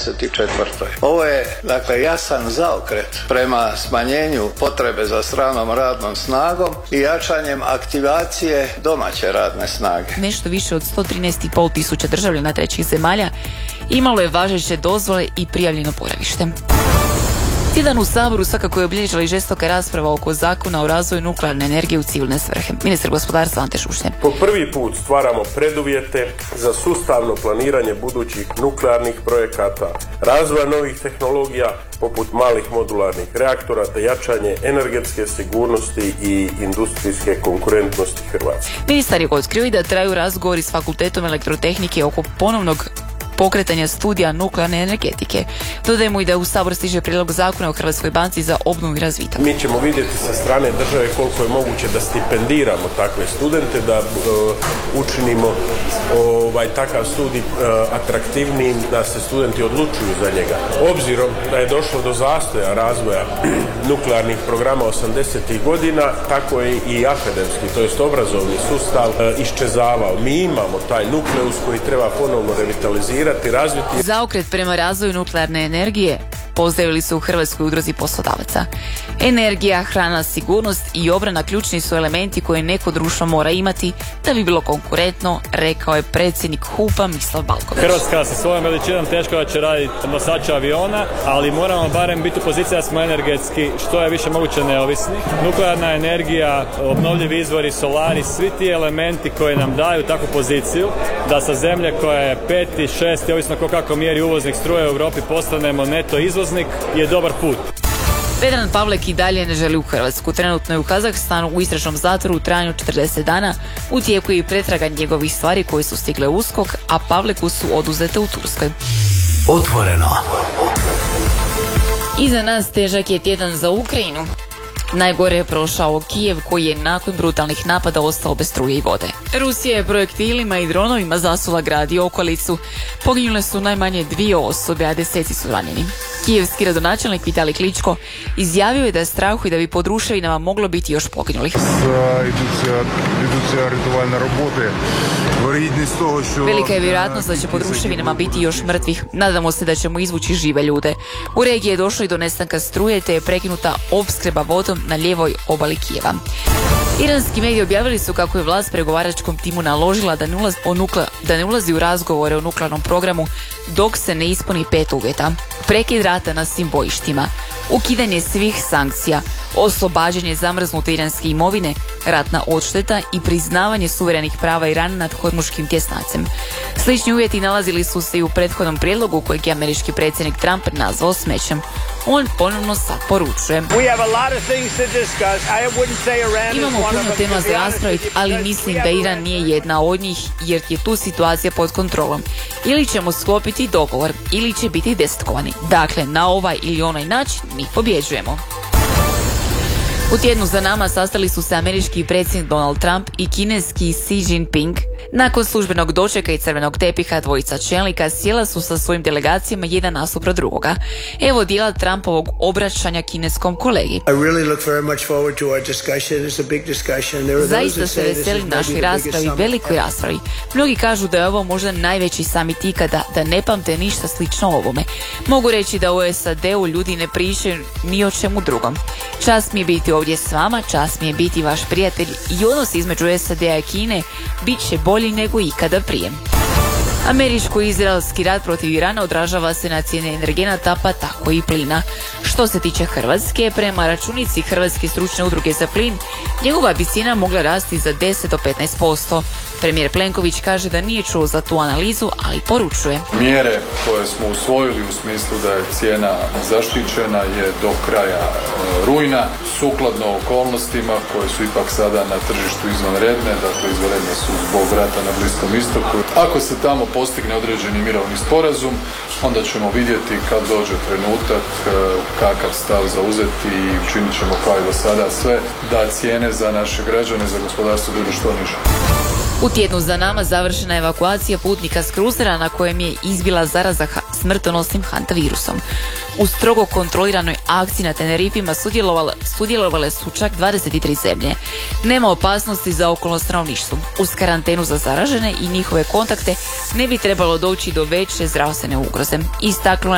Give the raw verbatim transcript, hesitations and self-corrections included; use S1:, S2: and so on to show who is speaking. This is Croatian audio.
S1: dvadeset četvrtoj. Ovo je, dakle, jasan zaokret prema smanjenju potrebe za stranom radnom snagom i jačanjem aktivacije domaće radne snage.
S2: Nešto više od sto trinaest i pol tisuća državljana trećih zemalja imalo je važeće dozvole i prijavljeno boravište. Tjedan u Saboru svakako je obilježila i žestoka rasprava oko zakona o razvoju nuklearne energije u civilne svrhe. Ministar gospodarstva Ante Šušnjar.
S3: Po prvi put stvaramo preduvjete za sustavno planiranje budućih nuklearnih projekata, razvoja novih tehnologija poput malih modularnih reaktora te jačanje energetske sigurnosti i industrijske konkurentnosti Hrvatske.
S2: Ministar je otkrio i da traju razgovori s Fakultetom elektrotehnike oko ponovnog pokretanja studija nuklearne energetike. Dodajemo i da u Sabor stiže prijedlog zakona o Hrvatskoj banci za obnovu i razvitak.
S3: Mi ćemo vidjeti sa strane države koliko je moguće da stipendiramo takve studente, da uh, učinimo ovaj takav studij uh, atraktivnijim, da se studenti odlučuju za njega. Obzirom da je došlo do zastoja razvoja nuklearnih programa osamdesetih godina, tako je i akademski, to jest obrazovni sustav uh, iščezavao. Mi imamo taj nukleus koji treba ponovno revitalizirati. Razviti.
S2: Zaokret prema razvoju nuklearne energije pozdravili su u Hrvatskoj udruzi poslodavaca. Energija, hrana, sigurnost i obrana ključni su elementi koje neko društvo mora imati da bi bilo konkurentno, rekao je predsjednik HUP-a Mislav Balković.
S4: Hrvatska sa svojom veličinom teško da će raditi nosača aviona, ali moramo barem biti u poziciji da smo energetski što je više moguće neovisni. Nuklearna energija, obnovljivi izvori, solari, svi ti elementi koji nam daju takvu poziciju da sa zemlje koja je peti, šesti, ovisno ko kako mjeri uvoznik struje u Europi, postanemo neto izvoznik, je dobar put.
S2: Vedran Pavlek i dalje ne želi u Hrvatsku. Trenutno je u Kazahstanu u istražnom zatvoru u trajanju četrdeset dana. U tijeku je i pretraga njegovih stvari koje su stigle u USKOK, a Pavleku su oduzete u Turskoj.
S5: Otvoreno.
S2: Iza nas težak je tjedan za Ukrajinu. Najgore je prošao Kijev koji je nakon brutalnih napada ostao bez struje i vode. Rusija je projektilima i dronovima zasula grad i okolicu. Poginule su najmanje dvije osobe, a deseci su ranjeni. Kijevski gradonačelnik Vitalij Kličko izjavio je da je strahu i da bi pod ruševinama moglo biti još poginulih. Velika je vjerojatnost da će pod ruševinama biti još mrtvih. Nadamo se da ćemo izvući žive ljude. U regiji je došlo i do nestanka struje te je prekinuta opskrba vodom na lijevoj obali Kijeva. Iranski mediji objavili su kako je vlast pregovaračkom timu naložila da ne, ulazi, o nukle, da ne ulazi u razgovore o nuklearnom programu dok se ne ispuni pet uvjeta. Prekid rata na svim bojištima, ukidanje svih sankcija, oslobađanje zamrznute iranske imovine, ratna odšteta i priznavanje suverenih prava Irana nad hormuškim tjesnacem. Slični uvjeti nalazili su se i u prethodnom prijedlogu kojeg je američki predsjednik Trump nazvao smećem. On ponovno sad poručuje: imamo puno tema za raspraviti, ali mislim da Iran nije jedna od njih jer je tu situacija pod kontrolom. Ili ćemo sklopiti dogovor, ili će biti desetkovani. Dakle, na ovaj ili onaj način mi pobjeđujemo. U tjednu za nama sastali su se američki predsjednik Donald Trump i kineski Xi Jinping. Nakon službenog dočeka i crvenog tepiha dvojica čelnika sjela su sa svojim delegacijama jedan nasuprot drugoga. Evo dijela Trumpovog obraćanja kineskom kolegi. Zaista se veselim našoj raspravi, velikoj raspravi. Mnogi kažu da je ovo možda najveći summit ikada, da ne pamte ništa slično ovome. Mogu reći da u S A D-u ljudi ne pričaju ni o čemu drugom. Čast mi je biti ovdje s vama, čast mi je biti vaš prijatelj i odnos između S A D-a i Kine bit će bolji nego ikada prije. Američko-izraelski rat protiv Irana odražava se na cijene energenata, pa tako i plina. Što se tiče Hrvatske, prema računici Hrvatske stručne udruge za plin, njegova bi cijena mogla rasti za deset do petnaest posto. Premijer Plenković kaže da nije čuo za tu analizu, ali poručuje:
S6: mjere koje smo usvojili u smislu da je cijena zaštićena je do kraja e, rujna, sukladno okolnostima koje su ipak sada na tržištu izvanredne, dakle izvanredne su zbog rata na Bliskom istoku. Ako se tamo postigne određeni mirovni sporazum, onda ćemo vidjeti kad dođe trenutak e, kakav stav zauzeti i učinit ćemo kao i do sada sve da cijene za naše građane, za gospodarstvo budu što niže.
S2: U tjednu za nama završena je evakuacija putnika s kruzera na kojem je izbila zaraza smrtonosnim hantavirusom. U strogo kontroliranoj akciji na Tenerifima sudjelovale, sudjelovale su čak dvadeset tri zemlje. Nema opasnosti za okolno stanovništvo. Uz karantenu za zaražene i njihove kontakte ne bi trebalo doći do veće zdravstvene ugroze. Istaknula